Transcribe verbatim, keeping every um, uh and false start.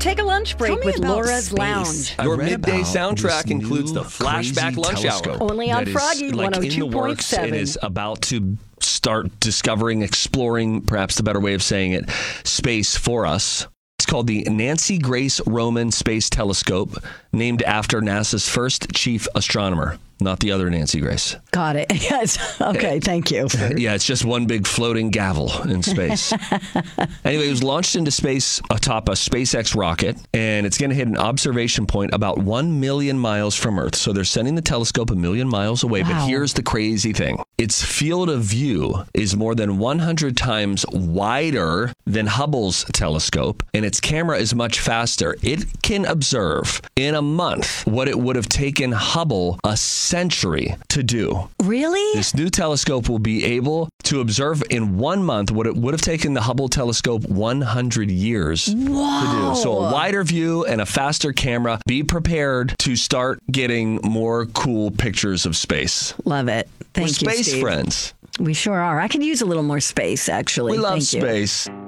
take a lunch break with Laura's space. Lounge. Your midday soundtrack includes the flashback lunch telescope. hour. Only on that is, Froggy like, one oh in two the point works seven. and is about to start discovering, exploring, perhaps the better way of saying it, space for us. It's called the Nancy Grace Roman Space Telescope, named after NASA's first chief astronomer, not the other Nancy Grace. Got it. Yes. Okay, thank you. Yeah, it's just one big floating gavel in space. Anyway, it was launched into space atop a SpaceX rocket, and it's going to hit an observation point about one million miles from Earth. So they're sending the telescope a million miles away. Wow. But here's the crazy thing. Its field of view is more than one hundred times wider than Hubble's telescope, and its camera is much faster. It can observe in a month what it would have taken Hubble a century to do. Really? This new telescope will be able to observe in one month what it would have taken the Hubble telescope one hundred years Whoa. to do. So a wider view and a faster camera. Be prepared to start getting more cool pictures of space. Love it. Thank We're you, space Steve. friends. We sure are. I could use a little more space, actually. We love Thank you. space.